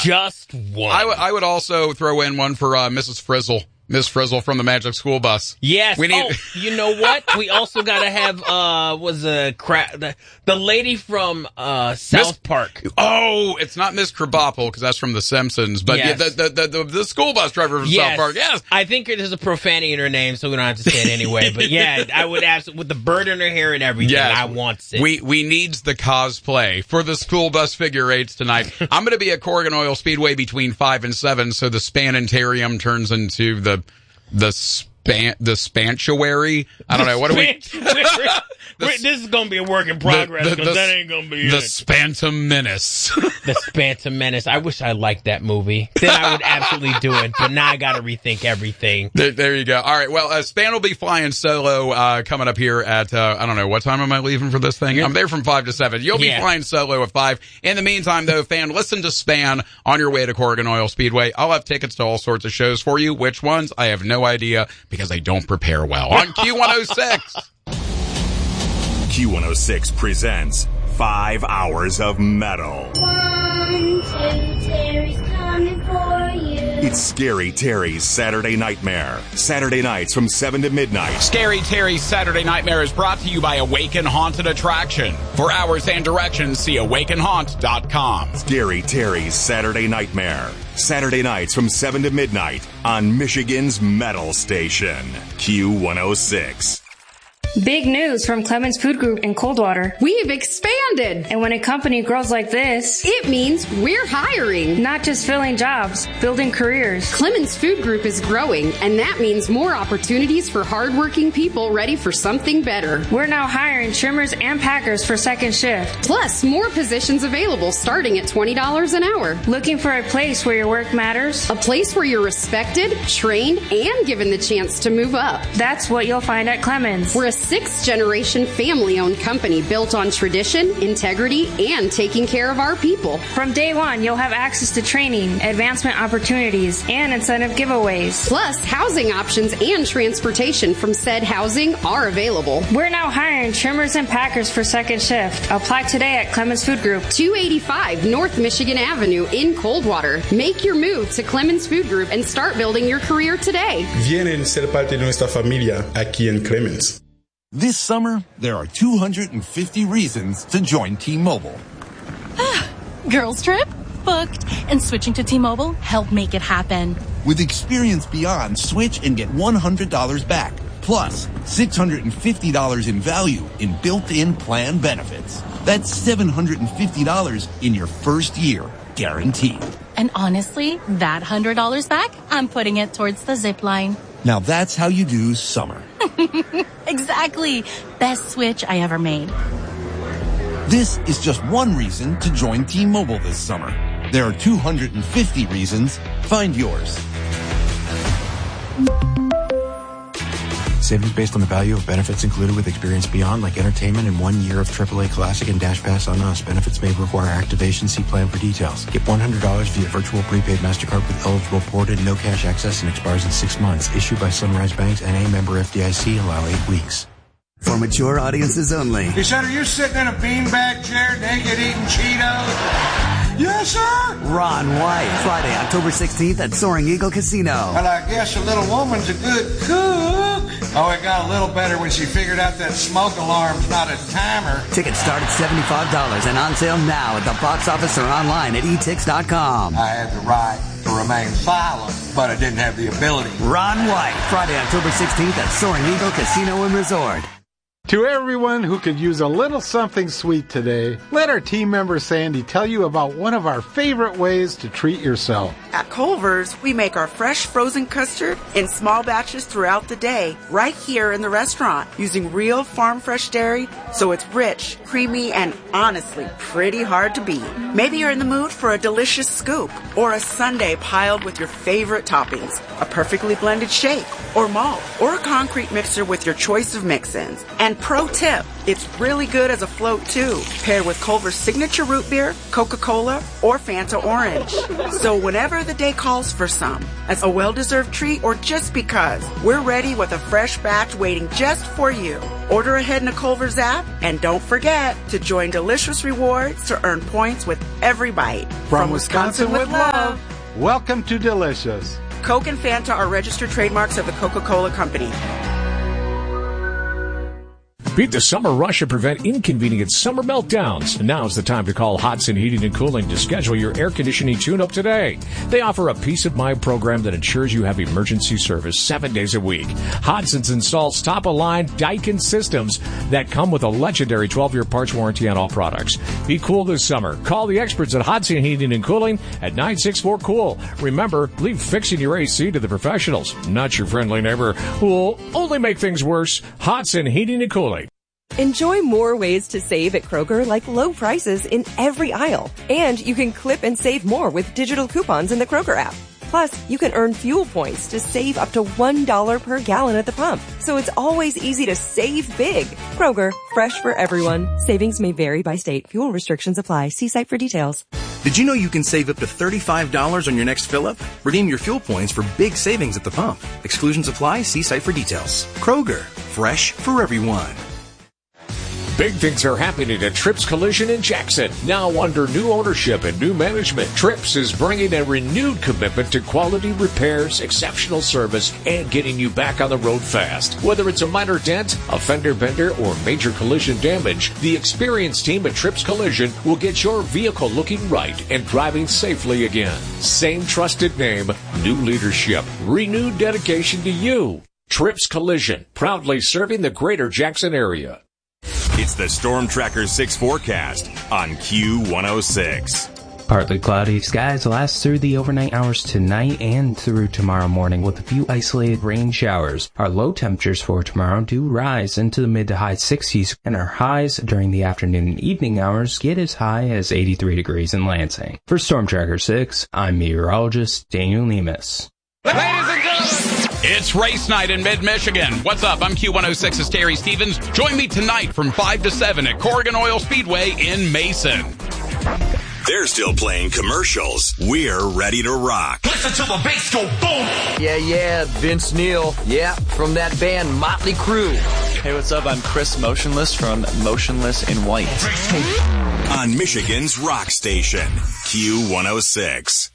Just one. I would also throw in one for Mrs. Frizzle. Miss Frizzle from the Magic School Bus. Yes. You know what? We also got to have the lady from South Park. Oh, it's not Miss Krabappel because that's from The Simpsons, but yes. the school bus driver from South Park. Yes. I think there's a profanity in her name, so we don't have to say it anyway. But yeah, I would ask with the bird in her hair and everything. Yes. I want it. We needs the cosplay for the school bus figure eights tonight. I'm going to be at Corrigan Oil Speedway between 5 and 7, so the Spanitarium turns into the Spantuary. I don't know. What do we? This is going to be a work in progress because that ain't going to be the it. Spantum Menace. The Spantum Menace. I wish I liked that movie. Then I would absolutely do it. But now I got to rethink everything. There you go. All right. Well, Span will be flying solo coming up here at I don't know, what time am I leaving for this thing? I'm there from 5 to 7. You'll be flying solo at 5. In the meantime, though, fan, listen to Span on your way to Corrigan Oil Speedway. I'll have tickets to all sorts of shows for you. Which ones? I have no idea because I don't prepare well. On Q106. Q106 presents 5 Hours of Metal. 1, 2, Terry's coming for you. It's Scary Terry's Saturday Nightmare. Saturday nights from 7 to midnight. Scary Terry's Saturday Nightmare is brought to you by Awaken Haunted Attraction. For hours and directions, see awakenhaunt.com. Scary Terry's Saturday Nightmare. Saturday nights from 7 to midnight on Michigan's Metal Station. Q106. Big news from Clemens Food Group in Coldwater. We've expanded. And when a company grows like this, it means we're hiring. Not just filling jobs, building careers. Clemens Food Group is growing, and that means more opportunities for hardworking people ready for something better. We're now hiring trimmers and packers for second shift. Plus, more positions available starting at $20 an hour. Looking for a place where your work matters? A place where you're respected, trained, and given the chance to move up. That's what you'll find at Clemens. We're a 6th-generation family-owned company built on tradition, integrity, and taking care of our people. From day one, you'll have access to training, advancement opportunities, and incentive giveaways. Plus, housing options and transportation from said housing are available. We're now hiring trimmers and packers for second shift. Apply today at Clemens Food Group. 285 North Michigan Avenue in Coldwater. Make your move to Clemens Food Group and start building your career today. Vienen ser parte de nuestra familia aquí en Clemens. This summer, there are 250 reasons to join T-Mobile. Girls trip? Booked. And switching to T-Mobile helped make it happen. With Experience Beyond, switch and get $100 back. Plus, $650 in value in built-in plan benefits. That's $750 in your first year, guaranteed. And honestly, that $100 back, I'm putting it towards the zip line. Now that's how you do summer. Exactly. Best switch I ever made. This is just one reason to join T-Mobile this summer. There are 250 reasons. Find yours. Savings based on the value of benefits included with Experience Beyond, like entertainment and 1 year of AAA Classic and Dash Pass on Us. Benefits may require activation. See plan for details. Get $100 via virtual prepaid MasterCard with eligible ported, no cash access, and expires in 6 months. Issued by Sunrise Banks, N.A. member FDIC. Allow 8 weeks. For mature audiences only. He said, are you sitting in a beanbag chair naked eating Cheetos? Yes, sir. Ron White, Friday, October 16th at Soaring Eagle Casino. Well, I guess a little woman's a good cook. Oh, it got a little better when she figured out that smoke alarm's not a timer. Tickets start at $75 and on sale now at the box office or online at etix.com. I had the right to remain silent, but I didn't have the ability. Ron White, Friday, October 16th at Soaring Eagle Casino and Resort. To everyone who could use a little something sweet today, let our team member Sandy tell you about one of our favorite ways to treat yourself. At Culver's, we make our fresh frozen custard in small batches throughout the day, right here in the restaurant, using real farm fresh dairy, so it's rich, creamy, and honestly pretty hard to beat. Maybe you're in the mood for a delicious scoop, or a sundae piled with your favorite toppings, a perfectly blended shake, or malt, or a concrete mixer with your choice of mix-ins. And And pro tip, it's really good as a float too, paired with Culver's signature root beer, Coca-Cola, or Fanta Orange. So whenever the day calls for some, as a well-deserved treat or just because, we're ready with a fresh batch waiting just for you. Order ahead in the Culver's app, and don't forget to join Delicious Rewards to earn points with every bite. From Wisconsin with love. Welcome to Delicious. Coke and Fanta are registered trademarks of the Coca-Cola Company. Beat the summer rush and prevent inconvenient summer meltdowns. Now's the time to call Hodson Heating and Cooling to schedule your air conditioning tune-up today. They offer a peace of mind program that ensures you have emergency service 7 days a week. Hodson's installs top-of-line Daikin systems that come with a legendary 12-year parts warranty on all products. Be cool this summer. Call the experts at Hodson Heating and Cooling at 964-COOL. Remember, leave fixing your AC to the professionals, not your friendly neighbor who will only make things worse. Hodson Heating and Cooling. Enjoy more ways to save at Kroger, like low prices in every aisle. And you can clip and save more with digital coupons in the Kroger app. Plus, you can earn fuel points to save up to $1 per gallon at the pump. So it's always easy to save big. Kroger, fresh for everyone. Savings may vary by state. Fuel restrictions apply. See site for details. Did you know you can save up to $35 on your next fill-up? Redeem your fuel points for big savings at the pump. Exclusions apply. See site for details. Kroger, fresh for everyone. Big things are happening at Trips Collision in Jackson. Now under new ownership and new management, Trips is bringing a renewed commitment to quality repairs, exceptional service, and getting you back on the road fast. Whether it's a minor dent, a fender bender, or major collision damage, the experienced team at Trips Collision will get your vehicle looking right and driving safely again. Same trusted name, new leadership, renewed dedication to you. Trips Collision, proudly serving the greater Jackson area. It's the Storm Tracker 6 forecast on Q106. Partly cloudy skies last through the overnight hours tonight and through tomorrow morning with a few isolated rain showers. Our low temperatures for tomorrow do rise into the mid to high 60s, and our highs during the afternoon and evening hours get as high as 83 degrees in Lansing. For Storm Tracker 6, I'm meteorologist Daniel Nemus. Ladies and gentlemen, it's race night in mid-Michigan. What's up? I'm Q106's Terry Stevens. Join me tonight from 5 to 7 at Corrigan Oil Speedway in Mason. They're still playing commercials. We're ready to rock. Listen to the bass go boom! Yeah, Vince Neil. Yeah, from that band Motley Crue. Hey, what's up? I'm Chris Motionless from Motionless in White. On Michigan's rock station, Q106.